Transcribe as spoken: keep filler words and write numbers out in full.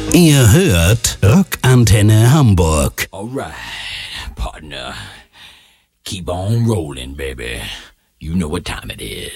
Ihr hört Rockantenne Hamburg. Alright, partner. Keep on rolling, baby. You know what time it is.